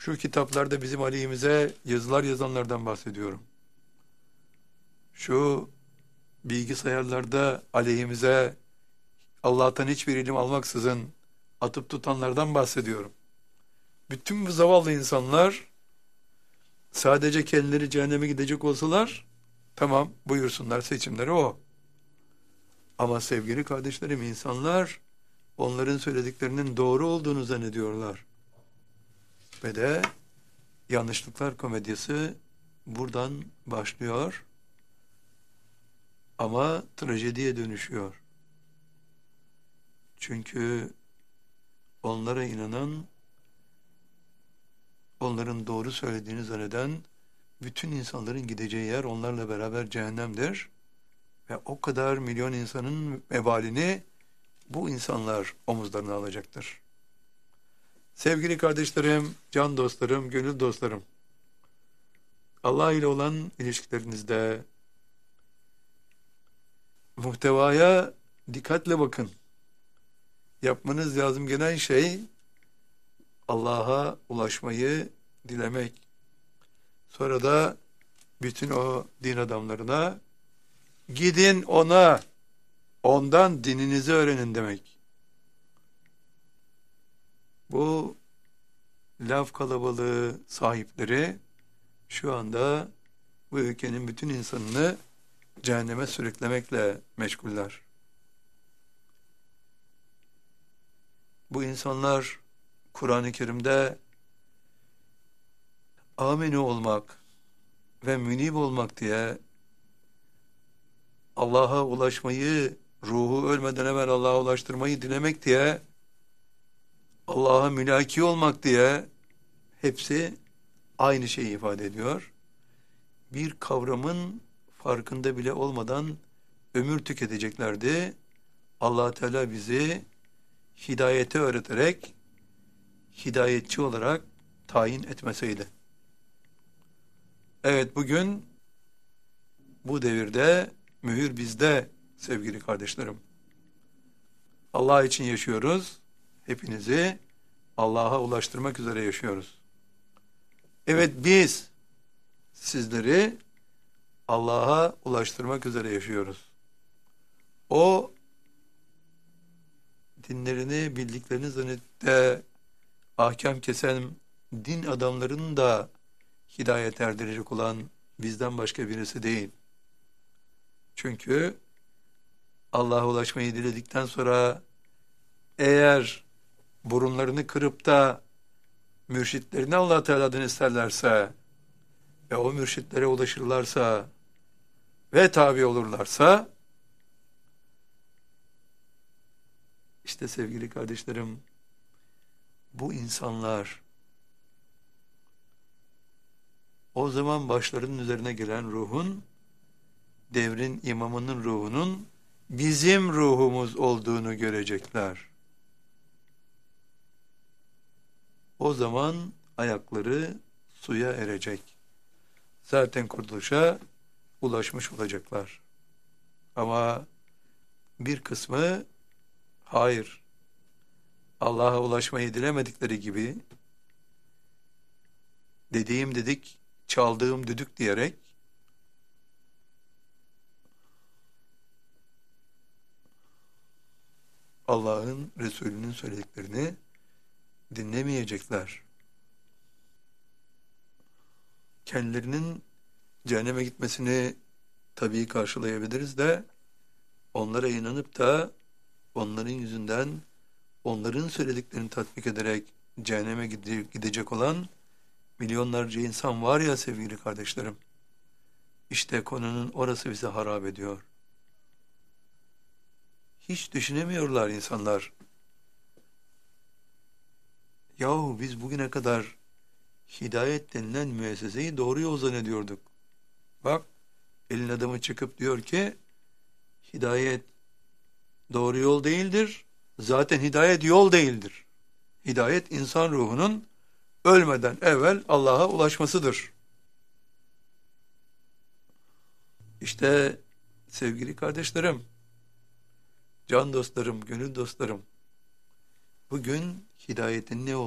Şu kitaplarda bizim aleyhimize yazılar yazanlardan bahsediyorum. Şu bilgisayarlarda aleyhimize Allah'tan hiçbir ilim almaksızın atıp tutanlardan bahsediyorum. Bütün bu zavallı insanlar sadece kendileri cehenneme gidecek olsalar tamam, buyursunlar, seçimleri o. Ama sevgili kardeşlerim, insanlar onların söylediklerinin doğru olduğunu zannediyorlar. Ve de yanlışlıklar komedyası buradan başlıyor ama trajediye dönüşüyor. Çünkü onlara inanan, onların doğru söylediğini zanneden bütün insanların gideceği yer onlarla beraber cehennemdir. Ve o kadar milyon insanın vebalini bu insanlar omuzlarına alacaktır. Sevgili kardeşlerim, can dostlarım, gönül dostlarım, Allah ile olan ilişkilerinizde muhtevaya dikkatle bakın. Yapmanız lazım gelen şey Allah'a ulaşmayı dilemek. Sonra da bütün o din adamlarına gidin ondan dininizi öğrenin demek. Bu laf kalabalığı sahipleri şu anda bu ülkenin bütün insanını cehenneme sürüklemekle meşguller. Bu insanlar Kur'an-ı Kerim'de aminu olmak ve münib olmak diye Allah'a ulaşmayı, ruhu ölmeden evvel Allah'a ulaştırmayı dilemek diye, Allah'a mülaki olmak diye hepsi aynı şeyi ifade ediyor. Bir kavramın farkında bile olmadan ömür tüketeceklerdi. Allah Teala bizi hidayete öğreterek hidayetçi olarak tayin etmeseydi. Evet, bugün bu devirde mühür bizde sevgili kardeşlerim. Allah için yaşıyoruz. Hepinizi Allah'a ulaştırmak üzere yaşıyoruz. Evet, biz sizleri Allah'a ulaştırmak üzere yaşıyoruz. O dinlerini bildiklerini zannedip de ahkam kesen din adamlarının da hidayet erdirecek olan bizden başka birisi değil. Çünkü Allah'a ulaşmayı diledikten sonra eğer burunlarını kırıp da mürşitlerini Allah Teala'dan isterlerse ve o mürşitlere ulaşırlarsa ve tabi olurlarsa, işte sevgili kardeşlerim, bu insanlar o zaman başlarının üzerine gelen ruhun, devrin imamının ruhunun bizim ruhumuz olduğunu görecekler. O zaman ayakları suya erecek. Zaten kurtuluşa ulaşmış olacaklar. Ama bir kısmı hayır, Allah'a ulaşmayı dilemedikleri gibi dediğim dedik, çaldığım düdük diyerek Allah'ın, Resulünün söylediklerini dinlemeyecekler. Kendilerinin cehenneme gitmesini tabii karşılayabiliriz de onlara inanıp da onların yüzünden onların söylediklerini tatbik ederek cehenneme gidecek olan milyonlarca insan var ya sevgili kardeşlerim. İşte konunun orası bizi harap ediyor. Hiç düşünemiyorlar insanlar. Yahu biz bugüne kadar hidayet denilen müesseseyi doğru yol zannediyorduk. Bak, elin adamı çıkıp diyor ki hidayet doğru yol değildir. Zaten hidayet yol değildir. Hidayet insan ruhunun ölmeden evvel Allah'a ulaşmasıdır. İşte sevgili kardeşlerim, can dostlarım, gönül dostlarım, bugün hidayetin ne